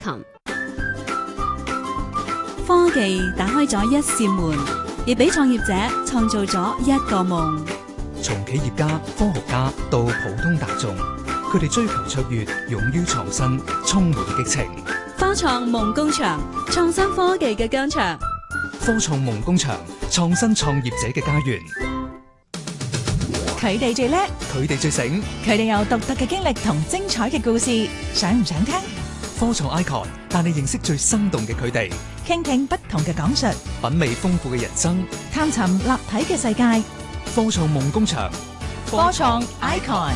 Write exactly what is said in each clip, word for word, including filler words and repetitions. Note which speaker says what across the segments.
Speaker 1: icon。
Speaker 2: 科技打開咗一扇門，亦俾創業者創造咗一個夢。
Speaker 3: 從企業家、科學家到普通大眾，佢哋追求卓越，勇於創新，充滿激情。
Speaker 2: 科創夢工場，創新科技嘅疆場。
Speaker 3: 科創夢工場，創新創業者嘅家園。
Speaker 4: 佢哋最叻，
Speaker 3: 佢哋最醒，
Speaker 4: 佢哋有獨特嘅經歷同精彩嘅故事，想唔想聽？
Speaker 3: 科創 icon 帶你認識最生動嘅佢哋，
Speaker 4: 傾聽不同嘅講述，
Speaker 3: 品味豐富嘅人生，
Speaker 4: 探尋立體嘅世界。
Speaker 3: 科創夢工場，
Speaker 4: 科創 icon。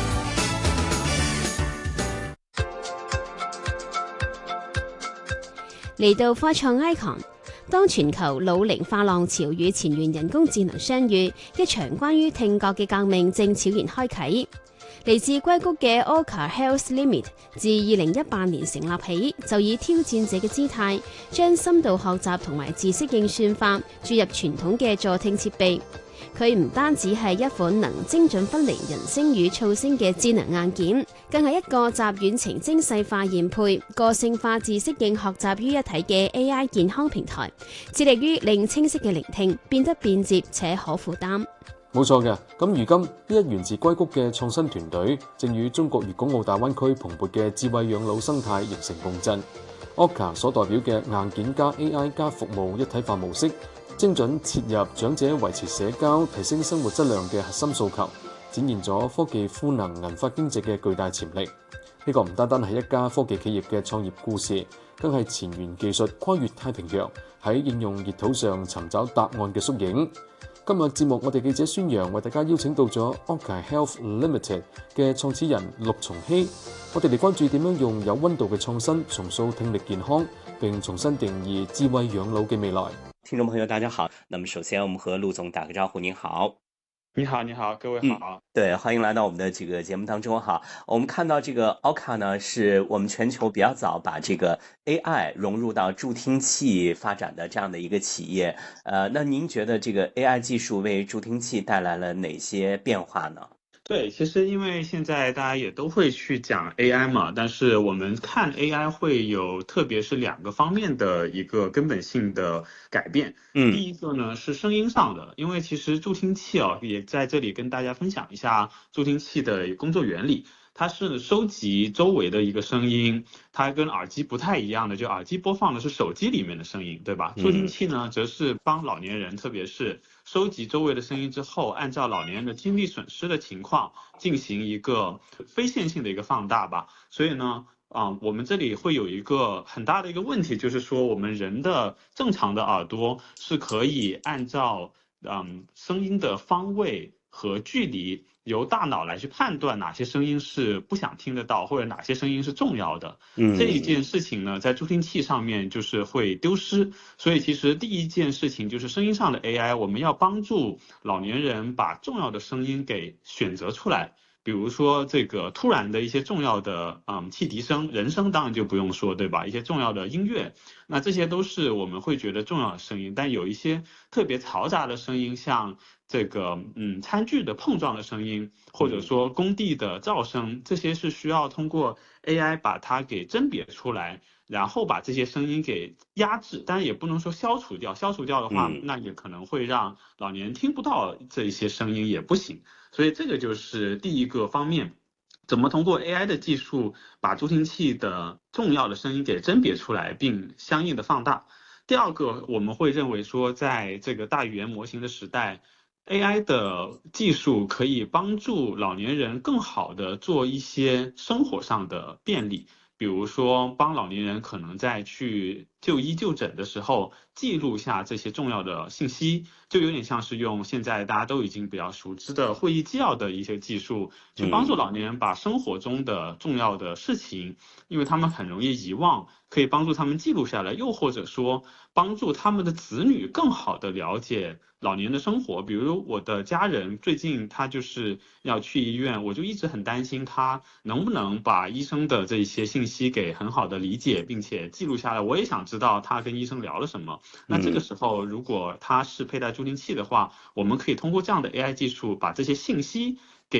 Speaker 1: 嚟到科創 icon， 當全球老齡化浪潮與前沿人工智能相遇，一場關於聽覺嘅革命正悄然開啟。嚟自硅谷嘅 Oka Health Limit 自二零一八年成立起，就以挑戰者嘅姿態，將深度學習同埋知識應算法注入傳統嘅助聽設備。佢唔單止係一款能精準分離人聲與噪聲嘅智能硬件，更係一個集遠程精細化研配、個性化知識應學習於一體嘅 A I 健康平台，致力於令清晰嘅聆聽變得便捷且可負擔。
Speaker 5: 冇錯嘅，咁如今呢一源自硅谷嘅創新團隊，正與中國粵港澳大灣區蓬勃嘅智慧養老生態形成共振。Oka 所代表嘅硬件加 A I 加服務一體化模式，精準切入長者維持社交、提升生活質量嘅核心訴求，展現咗科技賦能銀髮經濟嘅巨大潛力。呢個唔單單係一家科技企業嘅創業故事，更係前沿技術跨越太平洋，喺應用熱土上尋找答案嘅縮影。今日節目，我哋記者孫楊為大家邀請到咗 Oka Health Limited 嘅創始人陸松熙，我哋嚟關注點樣用有溫度嘅創新重塑聽力健康，並重新定義智慧養老嘅未來。
Speaker 6: 聽眾朋友大家好，那麼首先我們和陸總打個招呼。您好。
Speaker 7: 你好，你好，各位好。
Speaker 6: 嗯、對，歡迎來到我們的這個節目當中哈。我們看到這個 Oka 呢，是我們全球比較早把這個 A I 融入到助聽器發展的這樣的一個企業。呃，那您覺得這個 A I 技術為助聽器帶來了哪些變化呢？
Speaker 7: 對，其實因為現在大家也都會去講 A I 嘛，但是我們看 A I 會有特別是兩個方面的一個根本性的改變。嗯，第一個呢是聲音上的，因為其實助聽器哦，也在這裡跟大家分享一下助聽器的工作原理。它是收集周圍的一個聲音，它跟耳機不太一樣的，就耳機播放的是手機裡面的聲音，對吧？助聽器呢，則是幫老年人，特別是收集周圍的聲音之後，按照老年人的聽力損失的情況進行一個非線性的一個放大吧。所以呢，啊、呃，我們這裡會有一個很大的一個問題，就是說我們人的正常的耳朵是可以按照嗯、呃、聲音的方位和距離，由大腦來去判斷哪些聲音是不想聽得到，或者哪些聲音是重要的。嗯，這一件事情呢，在助聽器上面就是會丟失。所以其實第一件事情就是聲音上的 A I， 我們要幫助老年人把重要的聲音給選擇出來。比如說這個突然的一些重要的嗯汽笛聲，人聲當然就不用說，對吧？一些重要的音樂，那這些都是我們會覺得重要的聲音。但有一些特別嘈雜的聲音，像這個嗯餐具的碰撞的聲音，或者說工地的噪聲，這些是需要通過 A I 把它給甄別出來，然後把這些聲音給壓制，當然也不能說消除掉，消除掉的話，那也可能會讓老年人聽不到這些聲音，也不行。所以這個就是第一個方面，怎麼通過 A I 的技術把助聽器的重要的聲音給甄別出來，並相應的放大。第二個，我們會認為說，在這個大語言模型的時代， A I 的技術可以幫助老年人更好的做一些生活上的便利，比如說幫老年人可能在去就醫就診的時候記錄下這些重要的信息，就有點像是用現在大家都已經比較熟知的會議紀要的一些技術，去幫助老年人把生活中的重要的事情，因為他們很容易遺忘，可以幫助他們記錄下來，又或者說幫助他們的子女更好的了解老年的生活。比如我的家人最近他就是要去醫院，我就一直很擔心他能不能把醫生的這些信息給很好的理解並且記錄下來，我也想知道他跟醫生聊了什麼。那這個時候如果他是佩戴助聽器的話，我們可以通過這樣的 A I 技術把這些信息給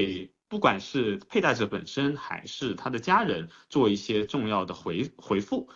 Speaker 7: 不管是佩戴者本身还是他的家人做一些重要的回回复。